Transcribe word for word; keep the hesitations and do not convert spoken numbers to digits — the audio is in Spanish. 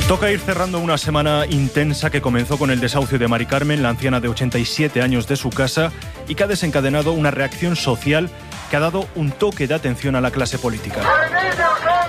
Toca ir cerrando una semana intensa que comenzó con el desahucio de Mari Carmen, la anciana de ochenta y siete años, de su casa, y que ha desencadenado una reacción social que ha dado un toque de atención a la clase política.